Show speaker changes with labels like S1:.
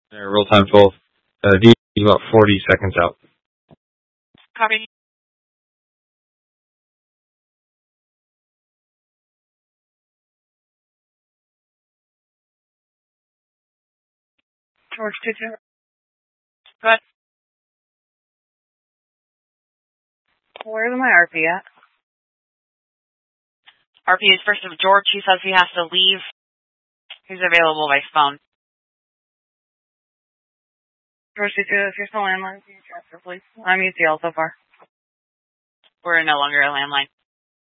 S1: Roll time full. D about 40 seconds out.
S2: Copy. George 2-2. Go ahead. Where's my RP at? RP is first of George. He says he has to leave. He's available by phone. George 2-2, if you're still landline, can you transfer, please? I'm ECL so far. We're no longer a landline.